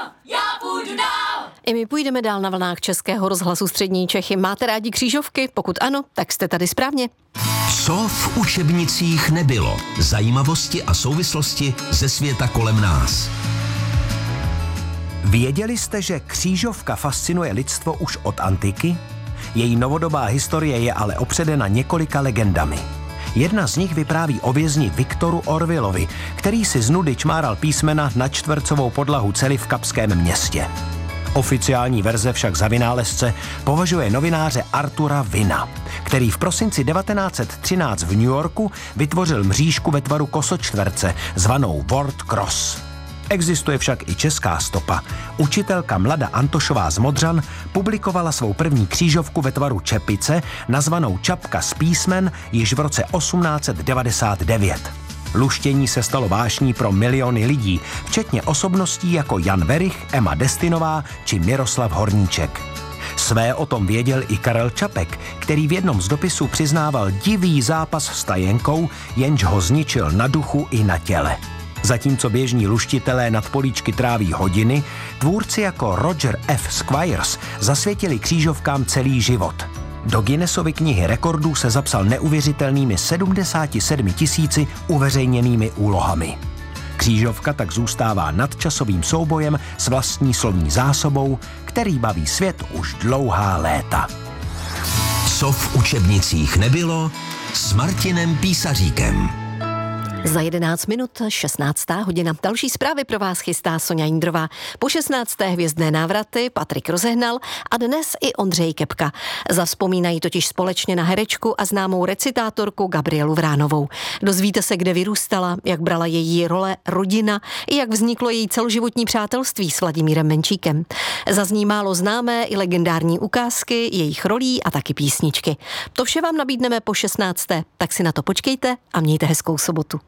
já půjdu dál. I my půjdeme dál na vlnách Českého rozhlasu Střední Čechy. Máte rádi křížovky? Pokud ano, tak jste tady správně. Co v učebnicích nebylo? Zajímavosti a souvislosti ze světa kolem nás. Věděli jste, že křížovka fascinuje lidstvo už od antiky? Její novodobá historie je ale opředena několika legendami. Jedna z nich vypráví o vězni Viktoru Orwellovi, který si z nudy čmáral písmena na čtvercovou podlahu cely v Kapském Městě. Oficiální verze však za vynálezce považuje novináře Artura Wina, který v prosinci 1913 v New Yorku vytvořil mřížku ve tvaru kosočtverce zvanou Word Cross. Existuje však i česká stopa. Učitelka Mlada Antošová z Modřan publikovala svou první křížovku ve tvaru čepice, nazvanou Čapka z písmen, již v roce 1899. Luštění se stalo vášní pro miliony lidí, včetně osobností jako Jan Werich, Emma Destinová či Miroslav Horníček. Své o tom věděl i Karel Čapek, který v jednom z dopisů přiznával divý zápas s tajenkou, jenž ho zničil na duchu i na těle. Zatímco běžní luštitelé nad políčky tráví hodiny, tvůrci jako Roger F. Squires zasvětili křížovkám celý život. Do Guinnessovy knihy rekordů se zapsal neuvěřitelnými 77 000 uveřejněnými úlohami. Křížovka tak zůstává nadčasovým soubojem s vlastní slovní zásobou, který baví svět už dlouhá léta. Co v učebnicích nebylo s Martinem Písaříkem. Za 11 minut 16. hodina. Další zprávy pro vás chystá Soňa Jindrová. Po 16. hvězdné návraty Patrik Rozehnal a dnes i Ondřej Kepka. Zavzpomínají totiž společně na herečku a známou recitátorku Gabrielu Vránovou. Dozvíte se, kde vyrůstala, jak brala její role rodina i jak vzniklo její celoživotní přátelství s Vladimírem Menčíkem. Zazní málo známé i legendární ukázky jejich rolí a taky písničky. To vše vám nabídneme po 16. Tak si na to počkejte a mějte hezkou sobotu.